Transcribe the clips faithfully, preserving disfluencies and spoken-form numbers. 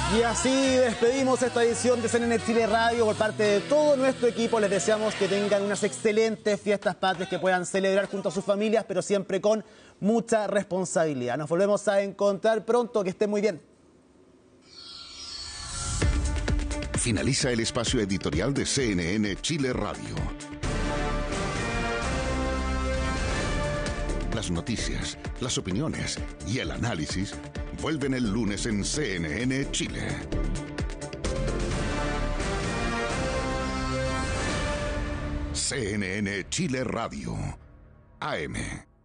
Y así despedimos esta edición de C N N Chile Radio. Por parte de todo nuestro equipo les deseamos que tengan unas excelentes fiestas patrias, que puedan celebrar junto a sus familias, pero siempre con mucha responsabilidad. Nos volvemos a encontrar pronto, que estén muy bien. Finaliza el espacio editorial de C N N Chile Radio. Las noticias, las opiniones y el análisis vuelven el lunes en C N N Chile. C N N Chile Radio, A M.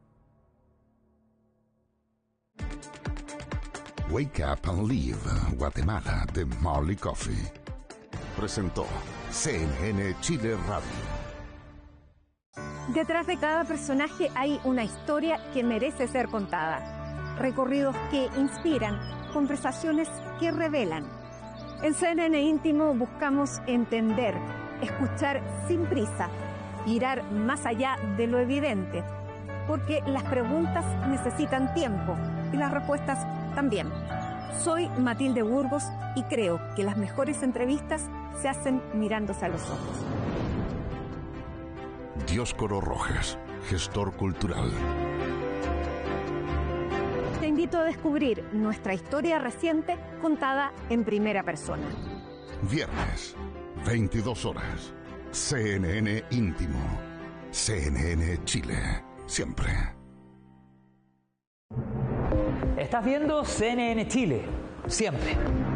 Wake Up and Live, Guatemala, de Marley Coffee. Presentó C N N Chile Radio. Detrás de cada personaje hay una historia que merece ser contada. Recorridos que inspiran, conversaciones que revelan. En C N N Íntimo buscamos entender, escuchar sin prisa, mirar más allá de lo evidente, porque las preguntas necesitan tiempo y las respuestas también. Soy Matilde Burgos y creo que las mejores entrevistas se hacen mirándose a los ojos. Dioscoro Rojas, gestor cultural. Te invito a descubrir nuestra historia reciente contada en primera persona. Viernes, veintidós horas. C N N Íntimo. C N N Chile. Siempre. Estás viendo C N N Chile. Siempre.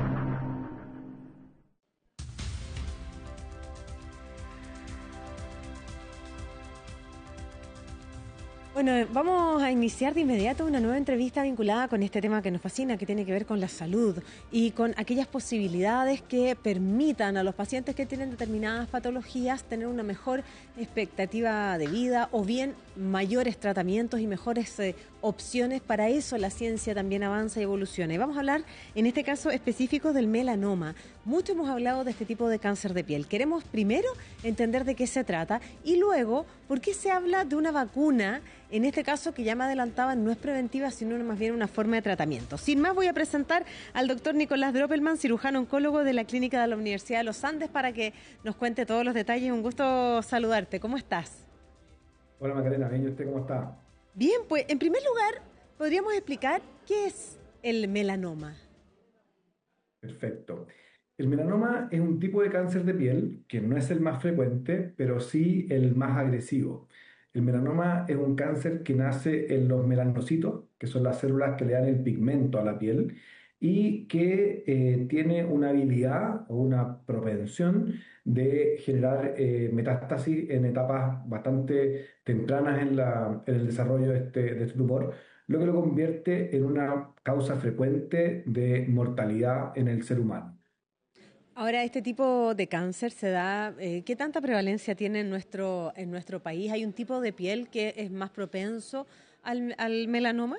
Bueno, vamos a iniciar de inmediato una nueva entrevista vinculada con este tema que nos fascina, que tiene que ver con la salud y con aquellas posibilidades que permitan a los pacientes que tienen determinadas patologías tener una mejor expectativa de vida o bien mayores tratamientos y mejores eh, opciones. Para eso la ciencia también avanza y evoluciona. Y vamos a hablar en este caso específico del melanoma. Mucho hemos hablado de este tipo de cáncer de piel. Queremos primero entender de qué se trata y luego por qué se habla de una vacuna. En este caso, que ya me adelantaba, no es preventiva, sino más bien una forma de tratamiento. Sin más, voy a presentar al doctor Nicolás Droppelman, cirujano oncólogo de la Clínica de la Universidad de los Andes, para que nos cuente todos los detalles. Un gusto saludarte. ¿Cómo estás? Hola Macarena, bien, ¿y usted cómo está? Bien, pues en primer lugar, ¿podríamos explicar qué es el melanoma? Perfecto. El melanoma es un tipo de cáncer de piel que no es el más frecuente, pero sí el más agresivo. El melanoma es un cáncer que nace en los melanocitos, que son las células que le dan el pigmento a la piel, y que eh, tiene una habilidad o una propensión de generar eh, metástasis en etapas bastante tempranas en, la, en el desarrollo de este, de este tumor, lo que lo convierte en una causa frecuente de mortalidad en el ser humano. Ahora, este tipo de cáncer se da, eh, ¿qué tanta prevalencia tiene en nuestro, en nuestro país? ¿Hay un tipo de piel que es más propenso al, al melanoma?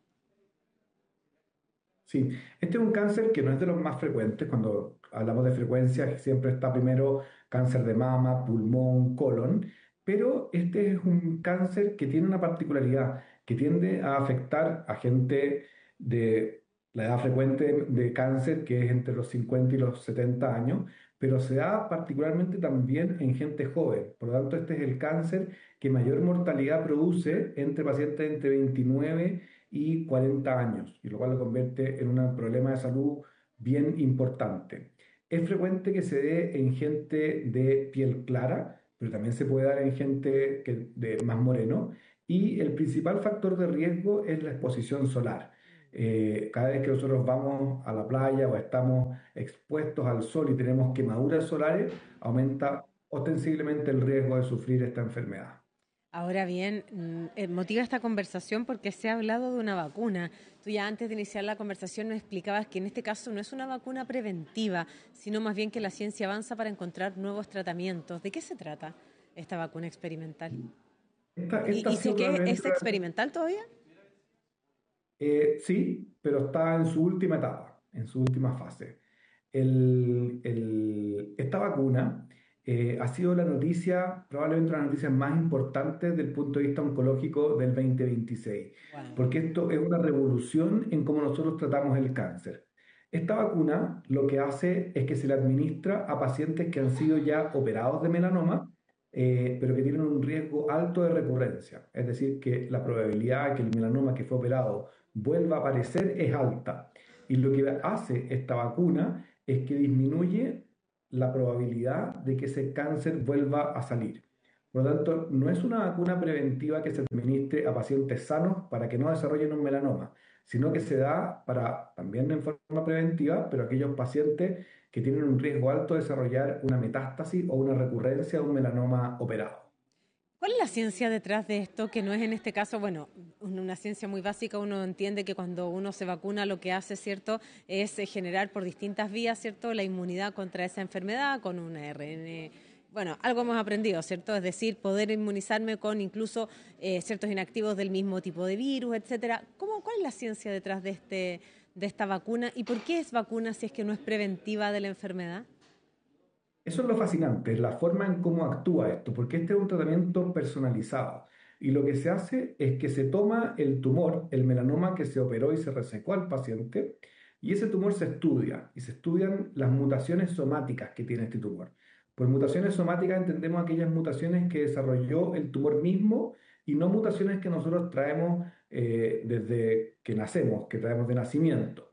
Sí, este es un cáncer que no es de los más frecuentes. Cuando hablamos de frecuencia, siempre está primero cáncer de mama, pulmón, colon, pero este es un cáncer que tiene una particularidad, que tiende a afectar a gente de la edad frecuente de cáncer, que es entre los cincuenta y los setenta años, pero se da particularmente también en gente joven. Por lo tanto, este es el cáncer que mayor mortalidad produce entre pacientes entre veintinueve y cuarenta años, y lo cual lo convierte en un problema de salud bien importante. Es frecuente que se dé en gente de piel clara, pero también se puede dar en gente que, de más moreno, y el principal factor de riesgo es la exposición solar. Eh, cada vez que nosotros vamos a la playa o estamos expuestos al sol y tenemos quemaduras solares, aumenta ostensiblemente el riesgo de sufrir esta enfermedad. Ahora bien, eh, motiva esta conversación porque se ha hablado de una vacuna. Tú ya antes de iniciar la conversación nos explicabas que en este caso no es una vacuna preventiva, sino más bien que la ciencia avanza para encontrar nuevos tratamientos. ¿De qué se trata esta vacuna experimental? Esta, esta ¿Y, y si que es la... experimental todavía? Eh, sí, pero está en su última etapa, en su última fase. El, el, esta vacuna eh, ha sido la noticia, probablemente una de las noticias más importantes desde el punto de vista oncológico del veinte veintiséis, wow. Porque esto es una revolución en cómo nosotros tratamos el cáncer. Esta vacuna lo que hace es que se le administra a pacientes que han sido ya operados de melanoma, eh, pero que tienen un riesgo alto de recurrencia. Es decir, que la probabilidad de que el melanoma que fue operado vuelva a aparecer es alta. Y lo que hace esta vacuna es que disminuye la probabilidad de que ese cáncer vuelva a salir. Por lo tanto, no es una vacuna preventiva que se administre a pacientes sanos para que no desarrollen un melanoma, sino que se da para, también en forma preventiva, pero aquellos pacientes que tienen un riesgo alto de desarrollar una metástasis o una recurrencia de un melanoma operado. ¿Cuál es la ciencia detrás de esto? Que no es en este caso, bueno, una ciencia muy básica. Uno entiende que cuando uno se vacuna lo que hace, ¿cierto?, es generar por distintas vías, ¿cierto?, la inmunidad contra esa enfermedad con un A R N. Bueno, algo hemos aprendido, ¿cierto? Es decir, poder inmunizarme con incluso eh, ciertos inactivos del mismo tipo de virus, etcétera. ¿Cómo, ¿Cuál es la ciencia detrás de, este, de esta vacuna? ¿Y por qué es vacuna si es que no es preventiva de la enfermedad? Eso es lo fascinante, la forma en cómo actúa esto, porque este es un tratamiento personalizado. Y lo que se hace es que se toma el tumor, el melanoma que se operó y se resecó al paciente, y ese tumor se estudia, y se estudian las mutaciones somáticas que tiene este tumor. Por mutaciones somáticas entendemos aquellas mutaciones que desarrolló el tumor mismo y no mutaciones que nosotros traemos eh, desde que nacemos, que traemos de nacimiento.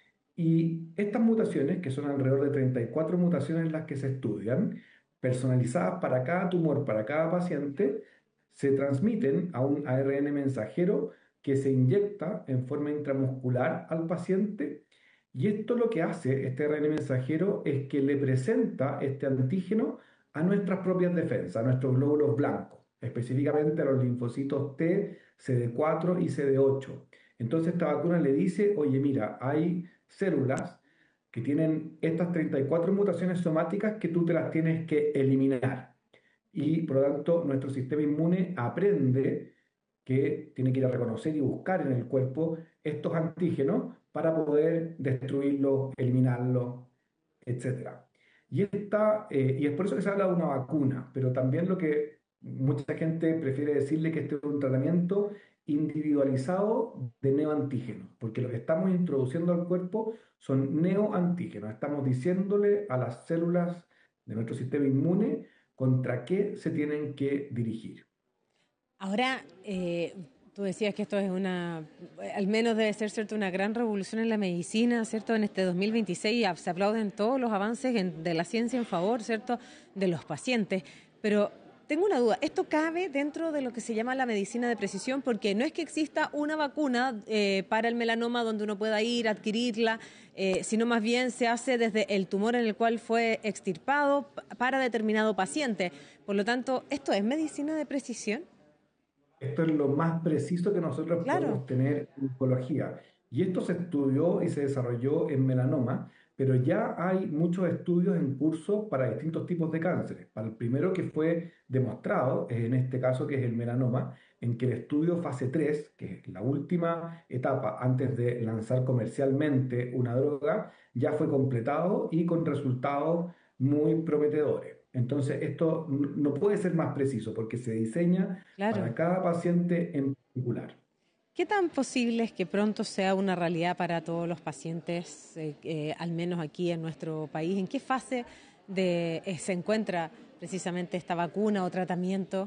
Y estas mutaciones, que son alrededor de treinta y cuatro mutaciones las que se estudian, personalizadas para cada tumor, para cada paciente, se transmiten a un A R N mensajero que se inyecta en forma intramuscular al paciente. Y esto lo que hace, este A R N mensajero, es que le presenta este antígeno a nuestras propias defensas, a nuestros glóbulos blancos, específicamente a los linfocitos T, C D cuatro y C D ocho. Entonces esta vacuna le dice, oye, mira, hay células que tienen estas treinta y cuatro mutaciones somáticas que tú te las tienes que eliminar. Y por lo tanto nuestro sistema inmune aprende que tiene que ir a reconocer y buscar en el cuerpo estos antígenos para poder destruirlos, eliminarlos, etcétera. Y, esta, eh, y es por eso que se habla de una vacuna, pero también lo que mucha gente prefiere decirle que este es un tratamiento individualizado de neoantígenos, porque lo que estamos introduciendo al cuerpo son neoantígenos. Estamos diciéndole a las células de nuestro sistema inmune contra qué se tienen que dirigir. Ahora, eh, tú decías que esto es una, al menos debe ser, ¿cierto?, una gran revolución en la medicina, ¿cierto? En este dos mil veintiséis se aplauden todos los avances en, de la ciencia en favor, ¿cierto?, de los pacientes, pero tengo una duda, ¿esto cabe dentro de lo que se llama la medicina de precisión? Porque no es que exista una vacuna eh, para el melanoma donde uno pueda ir, adquirirla, eh, sino más bien se hace desde el tumor en el cual fue extirpado para determinado paciente. Por lo tanto, ¿esto es medicina de precisión? Esto es lo más preciso que nosotros Claro. podemos tener en oncología. Y esto se estudió y se desarrolló en melanoma, pero ya hay muchos estudios en curso para distintos tipos de cánceres. Para el primero que fue demostrado, es en este caso que es el melanoma, en que el estudio fase tres, que es la última etapa antes de lanzar comercialmente una droga, ya fue completado y con resultados muy prometedores. Entonces esto no puede ser más preciso porque se diseña Claro. para cada paciente en particular. ¿Qué tan posible es que pronto sea una realidad para todos los pacientes, eh, eh, al menos aquí en nuestro país? ¿En qué fase de, eh, se encuentra precisamente esta vacuna o tratamiento?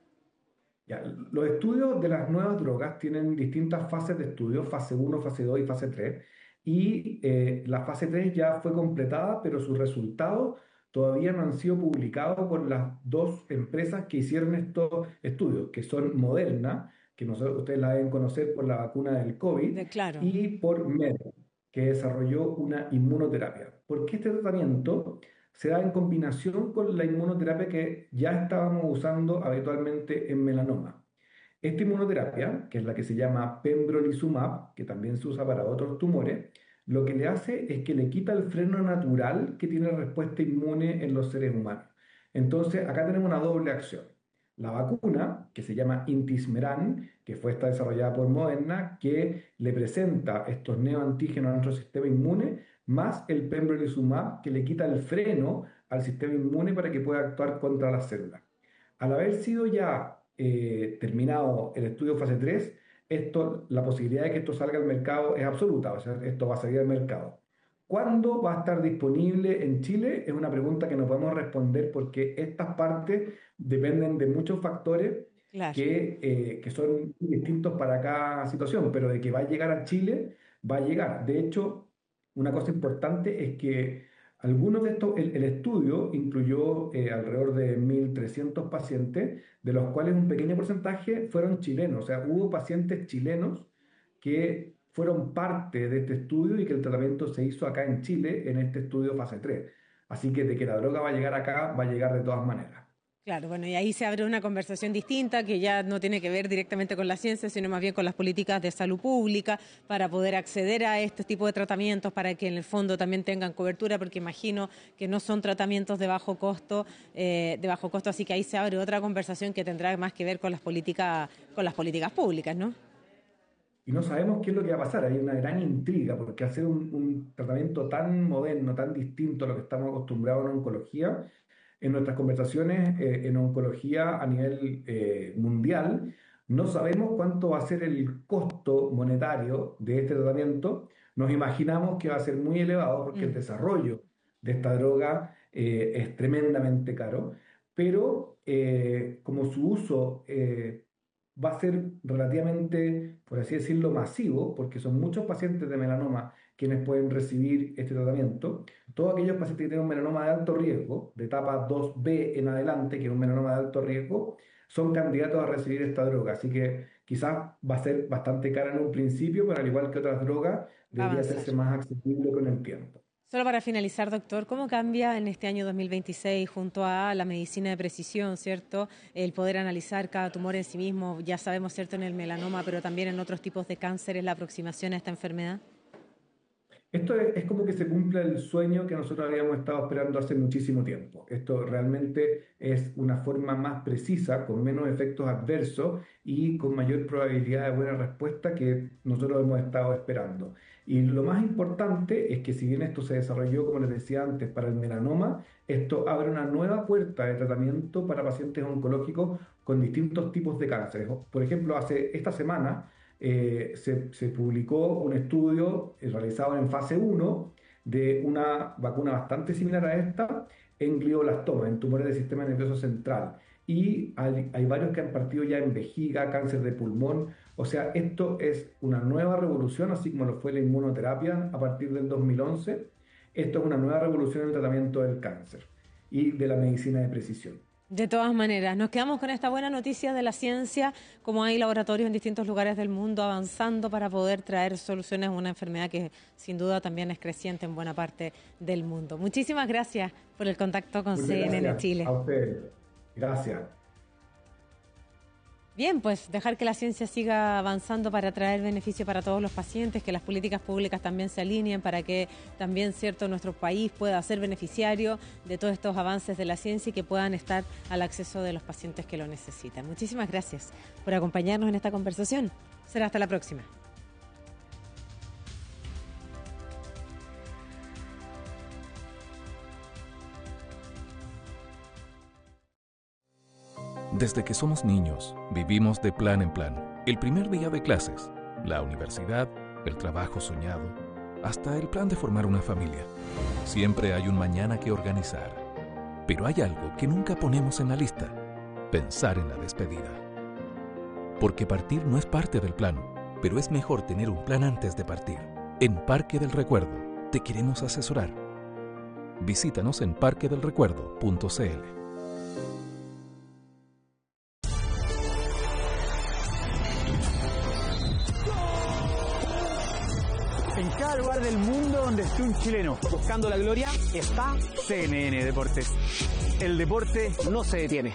Ya, los estudios de las nuevas drogas tienen distintas fases de estudio, fase uno, fase dos y fase tres. Y eh, la fase tres ya fue completada, pero sus resultados todavía no han sido publicados por las dos empresas que hicieron estos estudios, que son Moderna, que nosotros, ustedes la deben conocer por la vacuna del COVID, De, claro. y por Merck, que desarrolló una inmunoterapia. Porque este tratamiento se da en combinación con la inmunoterapia que ya estábamos usando habitualmente en melanoma. Esta inmunoterapia, que es la que se llama pembrolizumab, que también se usa para otros tumores, lo que le hace es que le quita el freno natural que tiene la respuesta inmune en los seres humanos. Entonces, acá tenemos una doble acción. La vacuna, que se llama Intismeran, que fue esta desarrollada por Moderna, que le presenta estos neoantígenos a nuestro sistema inmune, más el pembrolizumab, que le quita el freno al sistema inmune para que pueda actuar contra las células. Al haber sido ya eh, terminado el estudio fase tres, esto, la posibilidad de que esto salga al mercado es absoluta, o sea, esto va a salir al mercado. ¿Cuándo va a estar disponible en Chile? Es una pregunta que no podemos responder porque estas partes dependen de muchos factores claro. que, eh, que son distintos para cada situación, pero de que va a llegar a Chile, va a llegar. De hecho, una cosa importante es que algunos de estos, el, el estudio incluyó eh, alrededor de mil trescientos pacientes, de los cuales un pequeño porcentaje fueron chilenos, o sea, hubo pacientes chilenos que fueron parte de este estudio y que el tratamiento se hizo acá en Chile en este estudio fase tres. Así que de que la droga va a llegar acá, va a llegar de todas maneras. Claro, bueno, y ahí se abre una conversación distinta que ya no tiene que ver directamente con la ciencia, sino más bien con las políticas de salud pública para poder acceder a este tipo de tratamientos, para que en el fondo también tengan cobertura, porque imagino que no son tratamientos de bajo costo, eh, de bajo costo, así que ahí se abre otra conversación que tendrá más que ver con las políticas, con las políticas públicas, ¿no? Y no sabemos qué es lo que va a pasar. Hay una gran intriga, porque hacer un, un tratamiento tan moderno, tan distinto a lo que estamos acostumbrados en oncología, en nuestras conversaciones eh, en oncología a nivel eh, mundial, no sabemos cuánto va a ser el costo monetario de este tratamiento. Nos imaginamos que va a ser muy elevado porque mm. el desarrollo de esta droga eh, es tremendamente caro, pero eh, como su uso eh, va a ser relativamente, por así decirlo, masivo, porque son muchos pacientes de melanoma quienes pueden recibir este tratamiento. Todos aquellos pacientes que tienen un melanoma de alto riesgo, de etapa dos B en adelante, que es un melanoma de alto riesgo, son candidatos a recibir esta droga. Así que quizás va a ser bastante cara en un principio, pero al igual que otras drogas, debería hacerse más accesible con el tiempo. Solo para finalizar, doctor, ¿cómo cambia en este año dos mil veintiséis junto a la medicina de precisión, cierto, el poder analizar cada tumor en sí mismo? Ya sabemos, cierto, en el melanoma, pero también en otros tipos de cánceres, la aproximación a esta enfermedad. Esto es, es como que se cumple el sueño que nosotros habíamos estado esperando hace muchísimo tiempo. Esto realmente es una forma más precisa, con menos efectos adversos y con mayor probabilidad de buena respuesta que nosotros hemos estado esperando. Y lo más importante es que si bien esto se desarrolló, como les decía antes, para el melanoma, esto abre una nueva puerta de tratamiento para pacientes oncológicos con distintos tipos de cánceres. Por ejemplo, hace esta semana eh, se, se publicó un estudio realizado en fase uno de una vacuna bastante similar a esta en glioblastoma, en tumores del sistema nervioso central. Y hay, hay varios que han partido ya en vejiga, cáncer de pulmón. O sea, esto es una nueva revolución, así como lo fue la inmunoterapia a partir del dos mil once. Esto es una nueva revolución en el tratamiento del cáncer y de la medicina de precisión. De todas maneras, nos quedamos con esta buena noticia de la ciencia, como hay laboratorios en distintos lugares del mundo avanzando para poder traer soluciones a una enfermedad que sin duda también es creciente en buena parte del mundo. Muchísimas gracias por el contacto con Muchas C N N gracias Chile. A usted. Gracias. Bien, pues dejar que la ciencia siga avanzando para traer beneficio para todos los pacientes, que las políticas públicas también se alineen para que también, cierto, nuestro país pueda ser beneficiario de todos estos avances de la ciencia y que puedan estar al acceso de los pacientes que lo necesitan. Muchísimas gracias por acompañarnos en esta conversación. Será hasta la próxima. Desde que somos niños, vivimos de plan en plan. El primer día de clases, la universidad, el trabajo soñado, hasta el plan de formar una familia. Siempre hay un mañana que organizar. Pero hay algo que nunca ponemos en la lista: pensar en la despedida. Porque partir no es parte del plan, pero es mejor tener un plan antes de partir. En Parque del Recuerdo te queremos asesorar. Visítanos en parque del recuerdo punto c l. En cada lugar del mundo donde esté un chileno buscando la gloria está C N N Deportes. El deporte no se detiene.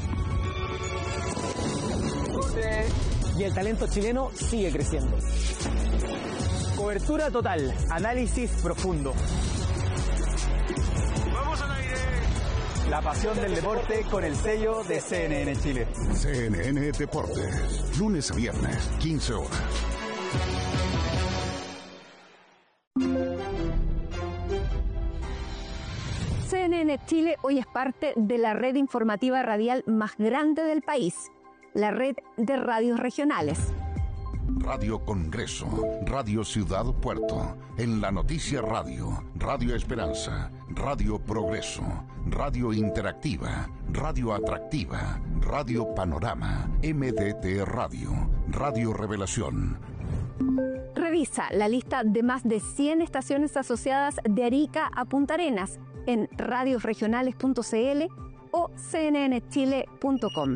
Y el talento chileno sigue creciendo. Cobertura total, análisis profundo. ¡Vamos al aire! La pasión del deporte con el sello de C N N Chile. C N N Deportes, lunes a viernes, quince horas. C N N Chile hoy es parte de la red informativa radial más grande del país, la red de radios regionales. Radio Congreso, Radio Ciudad Puerto, en la Noticia Radio, Radio Esperanza, Radio Progreso, Radio Interactiva, Radio Atractiva, Radio Panorama, M D T Radio, Radio Revelación. Revisa la lista de más de cien estaciones asociadas de Arica a Punta Arenas en radios regionales punto c l o c n n chile punto com.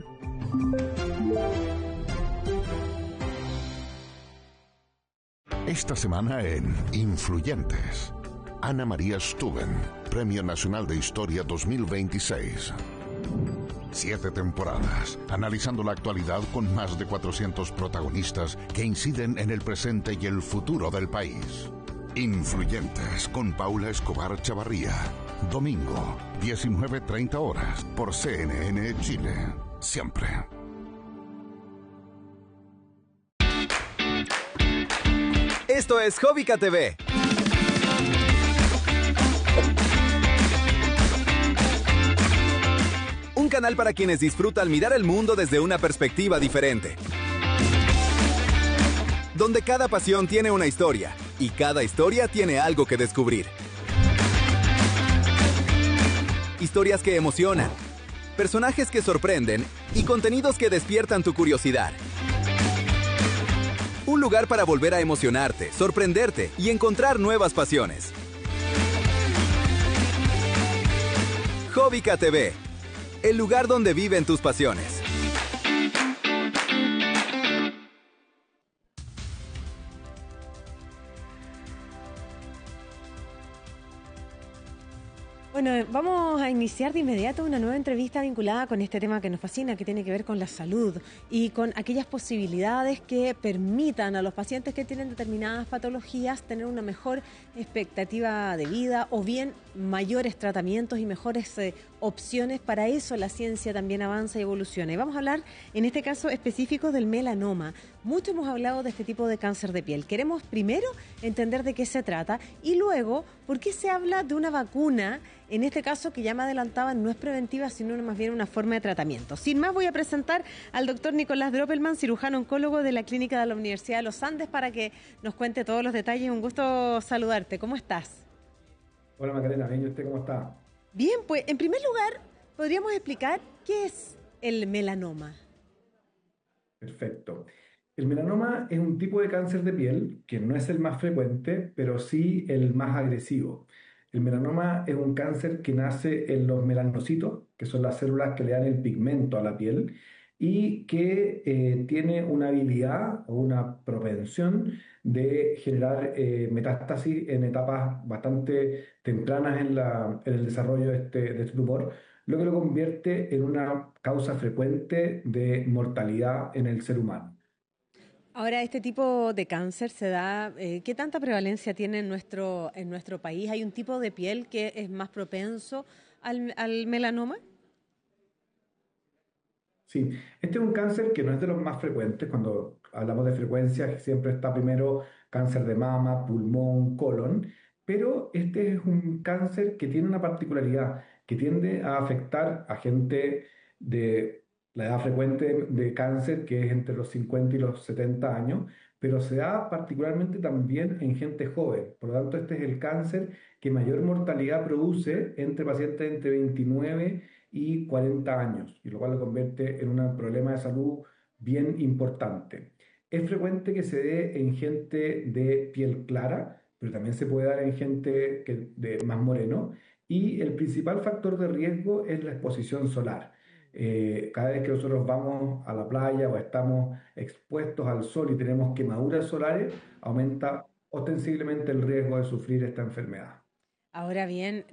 Esta semana en Influyentes, Ana María Stuben, Premio Nacional de Historia dos mil veintiséis. Siete temporadas, analizando la actualidad con más de cuatrocientos protagonistas que inciden en el presente y el futuro del país. Influyentes, con Paula Escobar Chavarría. Domingo, diecinueve treinta horas, por C N N Chile. Siempre. Esto es Hobbica T V. Un canal para quienes disfrutan mirar el mundo desde una perspectiva diferente. Donde cada pasión tiene una historia y cada historia tiene algo que descubrir. Historias que emocionan, personajes que sorprenden y contenidos que despiertan tu curiosidad. Un lugar para volver a emocionarte, sorprenderte y encontrar nuevas pasiones. Hobbica T V, el lugar donde viven tus pasiones. Bueno, vamos a iniciar de inmediato una nueva entrevista vinculada con este tema que nos fascina, que tiene que ver con la salud y con aquellas posibilidades que permitan a los pacientes que tienen determinadas patologías tener una mejor expectativa de vida o bien mayores tratamientos y mejores eh, opciones. Para eso la ciencia también avanza y evoluciona. Y vamos a hablar en este caso específico del melanoma. Mucho hemos hablado de este tipo de cáncer de piel. Queremos primero entender de qué se trata y luego por qué se habla de una vacuna, en este caso que ya me adelantaba, no es preventiva, sino más bien una forma de tratamiento. Sin más, voy a presentar al doctor Nicolás Droppelman, cirujano oncólogo de la Clínica de la Universidad de los Andes, para que nos cuente todos los detalles. Un gusto saludarte. ¿Cómo estás? Hola Macarena, bien, ¿y usted cómo está? Bien, pues en primer lugar, ¿podríamos explicar qué es el melanoma? Perfecto. El melanoma es un tipo de cáncer de piel que no es el más frecuente, pero sí el más agresivo. El melanoma es un cáncer que nace en los melanocitos, que son las células que le dan el pigmento a la piel, y que eh, tiene una habilidad o una propensión de generar eh, metástasis en etapas bastante tempranas en, la, en el desarrollo de este, de este tumor, lo que lo convierte en una causa frecuente de mortalidad en el ser humano. Ahora, este tipo de cáncer se da, eh, ¿qué tanta prevalencia tiene en nuestro, en nuestro país? ¿Hay un tipo de piel que es más propenso al, al melanoma? Sí, este es un cáncer que no es de los más frecuentes. Cuando hablamos de frecuencia, siempre está primero cáncer de mama, pulmón, colon, pero este es un cáncer que tiene una particularidad, que tiende a afectar a gente de la edad frecuente de cáncer, que es entre los cincuenta y los setenta años, pero se da particularmente también en gente joven. Por lo tanto, este es el cáncer que mayor mortalidad produce entre pacientes entre veintinueve y cuarenta años, y lo cual lo convierte en un problema de salud bien importante. Es frecuente que se dé en gente de piel clara, pero también se puede dar en gente que, de más moreno, y el principal factor de riesgo es la exposición solar. Eh, cada vez que nosotros vamos a la playa o estamos expuestos al sol y tenemos quemaduras solares, aumenta ostensiblemente el riesgo de sufrir esta enfermedad. Ahora bien,